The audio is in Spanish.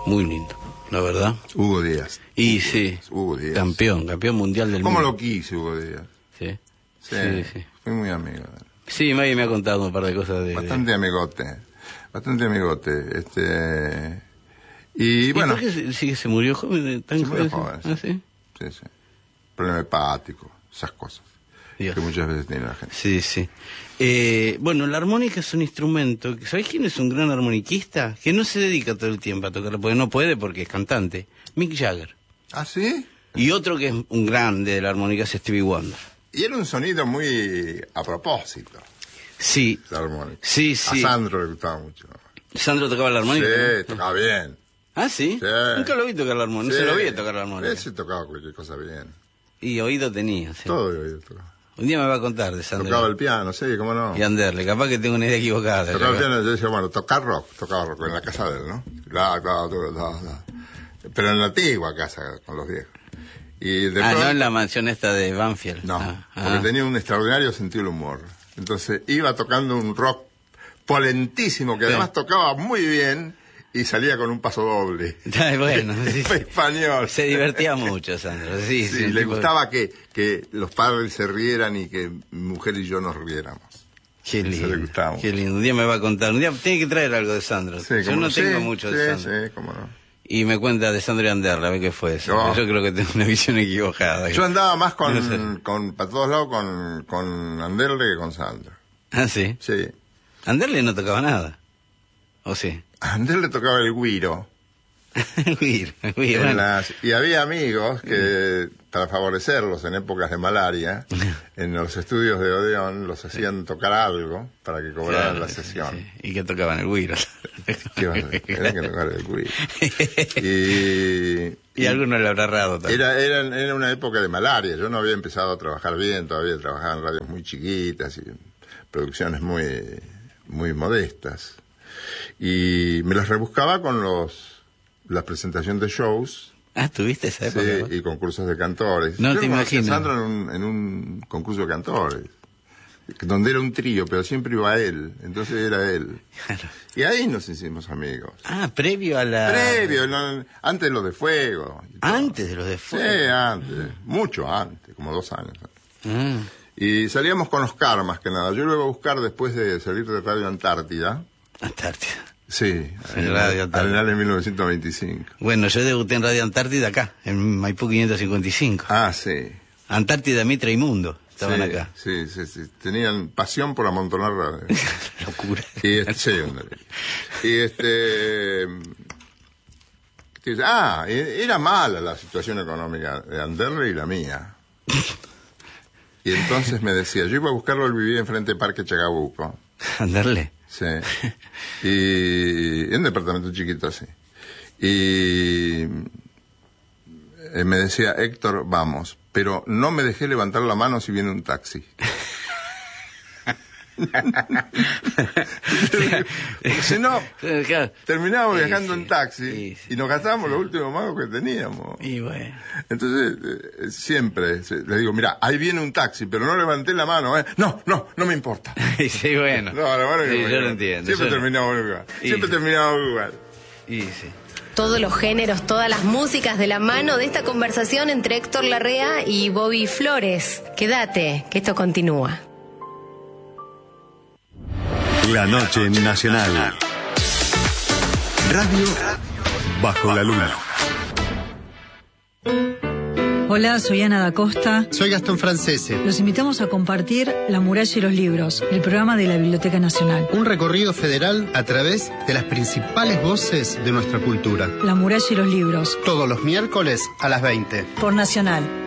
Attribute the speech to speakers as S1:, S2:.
S1: muy lindo, la verdad.
S2: Hugo Díaz.
S1: Y sí,
S2: Hugo Díaz.
S1: campeón mundial del mundo.
S2: ¿Cómo lo quise Hugo Díaz?
S1: Sí.
S2: Sí,
S1: Sí.
S2: fui muy amigo.
S1: Sí, Maggie me ha contado un par de cosas de...
S2: Bastante amigote. Y bueno...
S1: ¿Por qué se murió joven? ¿Tan
S2: Se murió
S1: joven?
S2: joven,
S1: ¿Ah, sí?
S2: Sí. Problema hepático, esas cosas.
S1: Dios.
S2: Que muchas veces tiene la gente.
S1: Sí. Bueno, la armónica es un instrumento. ¿Sabés quién es un gran armoniquista? Que no se dedica todo el tiempo a tocarlo, porque no puede, porque es cantante. Mick Jagger.
S2: ¿Ah, sí?
S1: Y otro que es un grande de la armónica es Stevie Wonder.
S2: Y era un sonido muy a propósito,
S1: Sí.
S2: la armónica.
S1: Sí.
S2: A Sandro le gustaba mucho.
S1: ¿Sandro tocaba la armónica?
S2: Sí, tocaba bien.
S1: ¿Ah, sí?
S2: Sí.
S1: Nunca lo vi tocar la armónica.
S2: Sí.
S1: No se lo vi tocar la armónica.
S2: Ese tocaba cualquier cosa bien.
S1: Y oído tenía, sí.
S2: Todo de oído tocaba.
S1: Un día me va a contar de Sandro.
S2: Tocaba el piano, sí, cómo no.
S1: Y Anderle, capaz que tengo una idea equivocada.
S2: Tocaba el piano, yo decía, bueno, tocaba rock en la casa de él, ¿no? Claro. Pero en la antigua casa, con los viejos. Y de pronto,
S1: no en la mansión esta de Banfield.
S2: No, porque tenía un extraordinario sentido del humor. Entonces iba tocando un rock polentísimo, que además tocaba muy bien, y salía con un paso doble.
S1: Bueno, sí.
S2: Español.
S1: Se divertía mucho, Sandro. Sí,
S2: le gustaba que los padres se rieran y que mi mujer y yo nos riéramos.
S1: Qué lindo.
S2: Eso le gustaba mucho.
S1: Qué lindo. Un día me va a contar. Un día tiene que traer algo de Sandro.
S2: Sí,
S1: yo no tengo mucho de Sandro.
S2: Sí, cómo no.
S1: Y me cuenta de Sandro y Anderle, a ver qué fue eso.
S2: No.
S1: Yo creo que tengo una visión equivocada.
S2: Yo andaba más para todos lados con Anderle que con Sandro.
S1: Ah, sí.
S2: Sí.
S1: Anderle no tocaba nada. ¿O sí?
S2: A Anderle tocaba el güiro.
S1: Bueno.
S2: Y había amigos que, para favorecerlos en épocas de malaria, en los estudios de Odeón los hacían tocar algo para que cobraran la sesión.
S1: Sí. ¿Y que tocaban el güiro?
S2: Era que tocar el güiro.
S1: Y alguno le habrá errado también.
S2: Era una época de malaria. Yo no había empezado a trabajar bien, todavía trabajaba en radios muy chiquitas y producciones muy modestas. Y me las rebuscaba con la presentación de shows.
S1: Ah, ¿tuviste esa época?
S2: Sí, y concursos de cantores.
S1: No
S2: yo
S1: te
S2: conocí a
S1: imagino.
S2: Sandro en un concurso de cantores, donde era un trío, pero siempre iba él, entonces era él.
S1: Claro.
S2: Y ahí nos hicimos amigos.
S1: Ah, previo a la...
S2: Antes de lo de Fuego.
S1: Antes de los de Fuego.
S2: Sí, antes, mucho antes, como 2 años antes.
S1: Ah.
S2: Y salíamos con Oscar más que nada. Yo lo iba a buscar después de salir de Radio Antártida.
S1: Antártida.
S2: Sí,
S1: Radio Antártida.
S2: Arenal en 1925.
S1: Bueno, yo debuté en Radio Antártida acá, en Maipú 555.
S2: Ah, sí.
S1: Antártida, Mitra y Mundo estaban
S2: Sí,
S1: acá.
S2: Sí. Tenían pasión por amontonar radio.
S1: Locura.
S2: Era mala la situación económica de Anderle y la mía. Y entonces me decía, yo iba a buscarlo, él vivía enfrente de Parque Chacabuco.
S1: Anderle.
S2: Sí. Y en un departamento chiquito así. Y me decía, Héctor, vamos, pero no me dejé levantar la mano si viene un taxi. Porque si no, terminábamos viajando en taxi y nos gastábamos los últimos magos que teníamos.
S1: Y bueno.
S2: Entonces, siempre le digo, mira, ahí viene un taxi, pero no levanté la mano, ¿eh? No me importa.
S1: Sí, bueno.
S2: No, la mano
S1: sí, yo lo entiendo.
S2: Siempre terminamos en un lugar. Siempre terminamos en un lugar.
S1: Y sí.
S3: Todos los géneros, todas las músicas de la mano de esta conversación entre Héctor Larrea y Bobby Flores. Quédate, que esto continúa.
S4: La noche nacional. Radio bajo la luna.
S5: Hola, soy Ana da Costa.
S6: Soy Gastón Francese.
S5: Los invitamos a compartir La muralla y los libros, el programa de la Biblioteca Nacional.
S6: Un recorrido federal a través de las principales voces de nuestra cultura.
S5: La muralla y los libros.
S6: Todos los miércoles a las 20.
S5: Por Nacional.